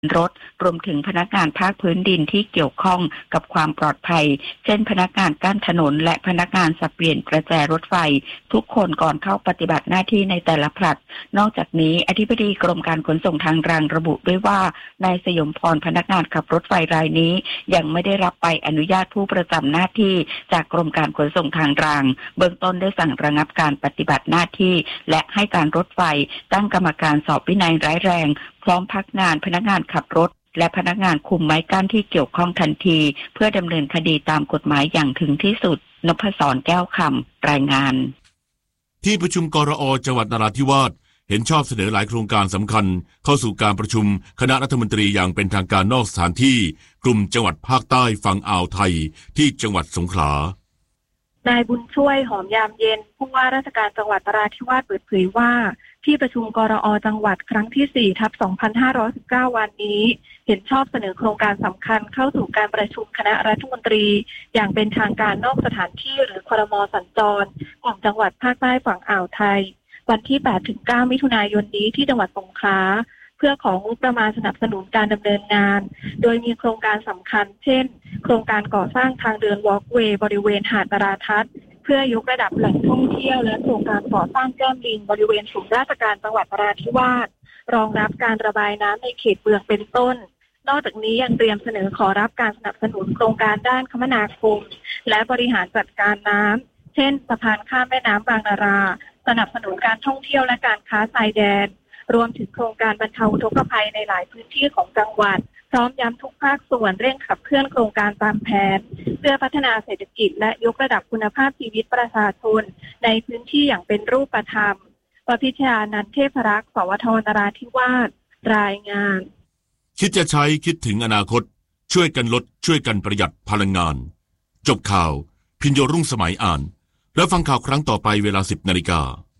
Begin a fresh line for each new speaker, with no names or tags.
รถรวมถึงพนักงานภาคพื้นดินที่เกี่ยวข้องกับความปลอดภัยเช่นพนักงานกั้นถนนและพนักงานสับเปลี่ยนกระแจรถไฟทุกคนก่อนเข้าปฏิบัติหน้าที่ในแต่ละผลัดนอกจากนี้อธิบดีกรมการขนส่งทางรางระบุด้วยว่านายสยมพรพนักงานขับรถไฟรายนี้ยังไม่ได้รับใบอนุญาตผู้ประจำหน้าที่จากกรมการขนส่งทางรางเบื้องต้นได้สั่งระงับการปฏิบัติหน้าที่และให้การรถไฟตั้งกรรมการสอบวินัยร้ายแรงพร้อมพักงานพนักงานขับรถและพนักงานคุมไม้กั้นที่เกี่ยวข้องทันทีเพื่อดำเนินคดีตามกฎหมายอย่างถึงที่สุดนพศรแก้วคำรายงาน
ที่ประชุมกรอ.จังหวัดนราธิวาสเห็นชอบเสนอหลายโครงการสำคัญเข้าสู่การประชุมคณะรัฐมนตรีอย่างเป็นทางการนอกสถานที่กลุ่มจังหวัดภาคใต้ฝั่งอ่าวไทยที่จังหวัดสงขลาน
ายบุญช่วยหอมยามเย็นผู้ว่าราชการจังหวัดนราธิวาสเปิดเผยว่าที่ประชุมกรอ.จังหวัดครั้งที่4/2519วันนี้เห็นชอบเสนอโครงการสำคัญเข้าสู่การประชุมคณะรัฐมนตรีอย่างเป็นทางการนอกสถานที่หรือครม.สัญจรกลุ่มจังหวัดภาคใต้ฝั่งอ่าวไทยวันที่ 8-9 มิถุนายนนี้ที่จังหวัดสงขลาเพื่อของงบประมาณสนับสนุนการดำเนินงานโดยมีโครงการสำคัญเช่นโครงการก่อสร้างทางเดินวอล์กเวย์บริเวณหาดนราทัศน์เพื่อยกระดับแหล่งท่องเที่ยวและโครงการก่อสร้างแก้มลิงบริเวณศูนย์ราชการจังหวัดนราธิวาสรองรับการระบายน้ำในเขตเมืองเป็นต้นนอกจากนี้ยังเตรียมเสนอขอรับการสนับสนุนโครงการด้านคมนาคมและบริหารจัดการน้ำเช่นสะพานข้ามแม่น้ำบางนาราสนับสนุนการท่องเที่ยวและการค้าชายแดนรวมถึงโครงการบรรเทาอุทกภัยในหลายพื้นที่ของจังหวัดพร้อมย้ำทุกภาคส่วนเร่งขับเคลื่อนโครงการตามแผนเพื่อพัฒนาเศรษฐกิจและยกระดับคุณภาพชีวิตประชาชนในพื้นที่อย่างเป็นรูปธรรมวพิชญานันท์เทพรักษ์สวทนราธิวาสรายงาน
คิดจะใช้คิดถึงอนาคตช่วยกันลดช่วยกันประหยัดพลังงานจบข่าวพิญโยรุ่งสมัยอ่านแล้วฟังข่าวครั้งต่อไปเวลา 10 นาฬิกา